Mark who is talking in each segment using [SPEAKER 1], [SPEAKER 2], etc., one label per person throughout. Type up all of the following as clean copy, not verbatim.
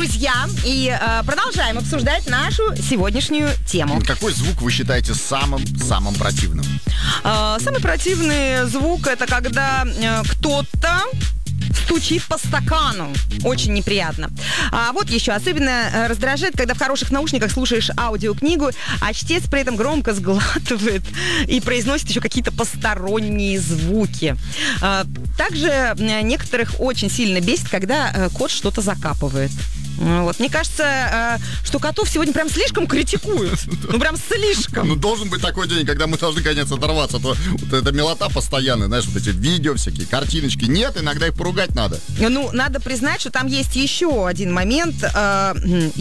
[SPEAKER 1] друзья, и продолжаем обсуждать нашу сегодняшнюю тему.
[SPEAKER 2] Какой звук вы считаете самым противным?
[SPEAKER 1] Самый противный звук — это когда кто-то стучит по стакану. Очень неприятно. А вот еще особенно раздражает, когда в хороших наушниках слушаешь аудиокнигу, а чтец при этом громко сглатывает и произносит еще какие-то посторонние звуки. Также некоторых очень сильно бесит, когда кот что-то закапывает. Вот. Мне кажется, что котов сегодня прям слишком критикуют. Ну, прям слишком.
[SPEAKER 2] Ну, должен быть такой день, когда мы должны, конец, оторваться. То вот эта милота постоянная, знаешь, вот эти видео всякие, картиночки. Нет, иногда их поругать надо.
[SPEAKER 1] Ну, надо признать, что там есть еще один момент. Есть...
[SPEAKER 2] Да.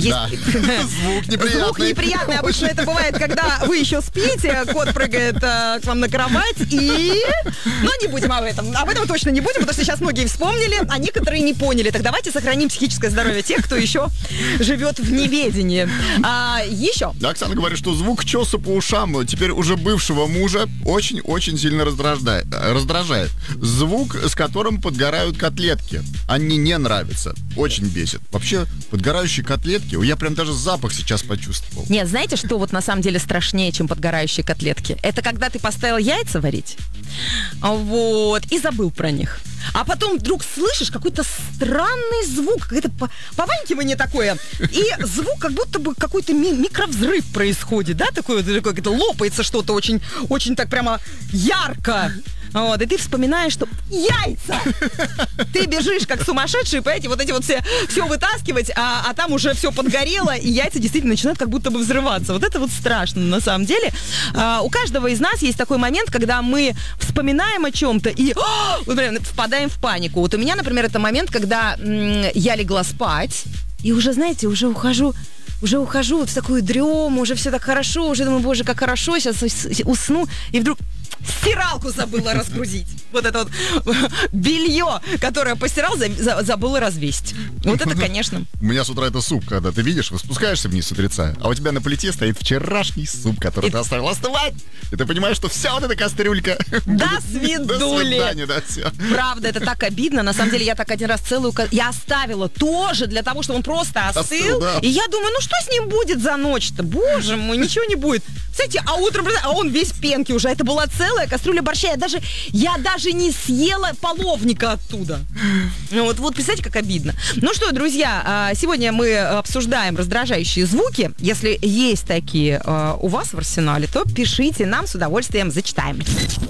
[SPEAKER 2] Звук неприятный.
[SPEAKER 1] Звук неприятный. Обычно это бывает, когда вы еще спите, кот прыгает к вам на кровать, и... Но не будем об этом. Об этом точно не будем, потому что сейчас многие вспомнили, а некоторые не поняли. Так давайте сохраним психическое здоровье тех, кто еще живет в неведении. Еще.
[SPEAKER 2] Оксана говорит, что звук чеса по ушам теперь уже бывшего мужа очень-очень сильно раздражает. Звук, с которым подгорают котлетки. Они не нравятся. Очень бесит. Вообще, подгорающие котлетки, я прям даже запах сейчас почувствовал.
[SPEAKER 1] Нет, знаете, что вот на самом деле страшнее, чем подгорающие котлетки? Это когда ты поставил яйца варить, вот, и забыл про них. А потом вдруг слышишь какой-то странный звук, какое-то пованькивание такое, и звук, как будто бы какой-то микровзрыв происходит, да, такое, как-то лопается что-то очень, очень так прямо ярко. Вот, и ты вспоминаешь, что яйца! Ты бежишь как сумасшедший, понимаете, вот эти вот все вытаскивать, а там уже все подгорело, и яйца действительно начинают как будто бы взрываться. Вот это вот страшно на самом деле. У каждого из нас есть такой момент, когда мы вспоминаем о чем-то и например, впадаем в панику. Вот у меня, например, это момент, когда я легла спать, и уже, знаете, уже ухожу вот в такую дрему, уже все так хорошо, уже думаю, боже, как хорошо, сейчас усну, и вдруг стиралку забыла разгрузить. Вот это вот белье, которое постирал, забыла развесить. Вот это, конечно.
[SPEAKER 2] У меня с утра это суп, когда ты видишь, вы спускаешься вниз с утреца, а у тебя на плите стоит вчерашний суп, который ты оставил остывать. И ты понимаешь, что вся вот эта кастрюлька...
[SPEAKER 1] До свидания.
[SPEAKER 2] Да, все.
[SPEAKER 1] Правда, это так обидно. На самом деле, я так один раз я оставила тоже для того, чтобы он просто остыл.
[SPEAKER 2] Да.
[SPEAKER 1] И я думаю, ну что с ним будет за ночь-то? Боже мой, ничего не будет. Кстати, а утром, он весь в пенке уже. Это была целая кастрюля борща. Я даже не съела половника оттуда. Вот представьте, как обидно. Ну что, друзья, сегодня мы обсуждаем раздражающие звуки. Если есть такие у вас в арсенале, то пишите, нам с удовольствием зачитаем.